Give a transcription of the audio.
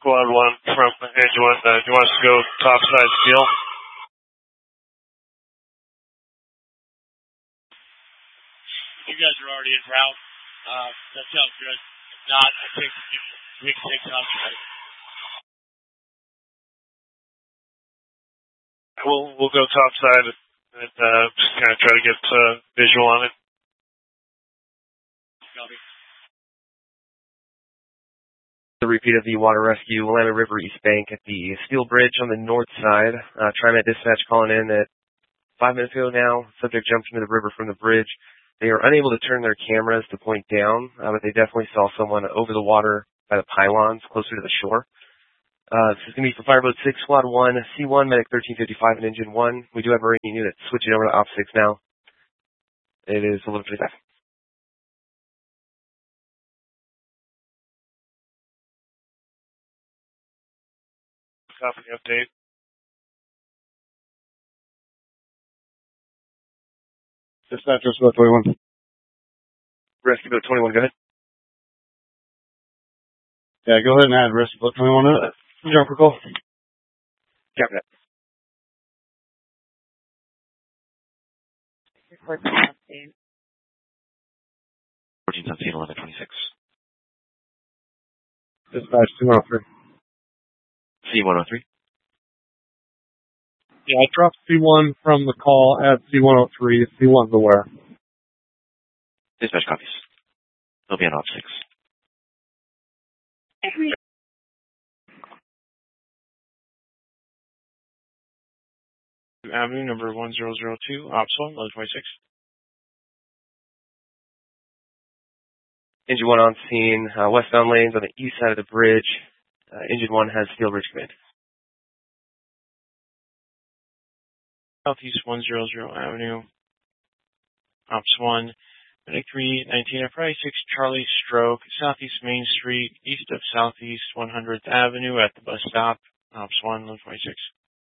Squad 1 from Engine 1. Do you want us to go topside steel? You guys are already en route. That sounds good. If not, I think we can take topside. We'll go topside and just kind of try to get visual on it. Copy. The repeat of the water rescue, Willamette River East Bank at the steel bridge on the north side. TriMet dispatch calling in that 5 minutes ago now, subject jumped into the river from the bridge. They are unable to turn their cameras to point down, but they definitely saw someone over the water by the pylons closer to the shore. This is going to be for Fireboat 6, Squad 1, C1, Medic 1355, and Engine 1. We do have a rating unit switching over to Op 6 now. It is 11:55. Copy update. Dispatch, Rescue Boat 21. Rescue Boat 21, go ahead. Yeah, go ahead and add Rescue Boat 21 to it. Jumper call. Copy that. 1417, 11:26. Dispatch 203. C103. Yeah, I dropped C1 from the call at C103. C1's aware. Dispatch copies. They'll be on Op 6. Avenue number 1002, Ops 1, 11:26. Engine 1 on scene, westbound lanes on the east side of the bridge. Engine 1 has Steel Bridge command. Southeast 100 Avenue, Ops 1, Medic 319, Friday 6 Charlie Stroke, Southeast Main Street, east of Southeast 100th Avenue at the bus stop, Ops 1, 11:26.